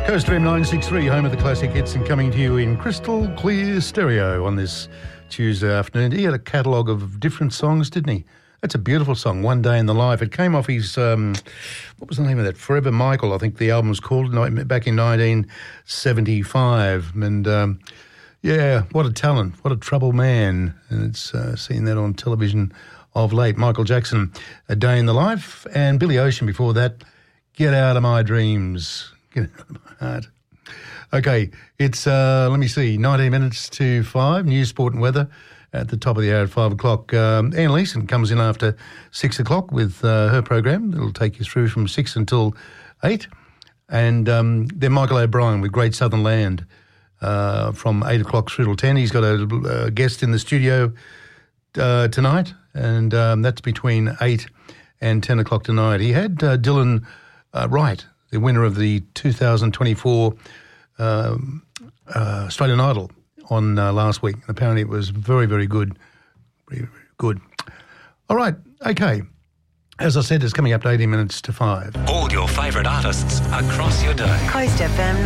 Coast FM 963, home of the classic hits, and coming to you in crystal clear stereo on this Tuesday afternoon. He had a catalogue of different songs, didn't he? That's a beautiful song, One Day in the Life. It came off his, what was the name of that? Forever Michael, I think the album was called, back in 1975. And, yeah, what a talent, what a trouble man. And it's seen that on television of late. Michael Jackson, A Day in the Life, and Billy Ocean before that, Get Out of My Dreams. Get out of my heart. Okay, it's, let me see, 19 minutes to 5, news, sport and weather at the top of the hour at 5 o'clock. Anne Leeson comes in after 6 o'clock with her program. It'll take you through from 6 until 8. And then Michael O'Brien with Great Southern Land from 8 o'clock through till 10. He's got a guest in the studio tonight, and that's between 8 and 10 o'clock tonight. He had Dylan Wright, the winner of the 2024 Australian Idol, on last week. Apparently it was very, very good. Very, very good. All right, okay. As I said, it's coming up to 18 minutes to 5. All your favourite artists across your day. Coast FM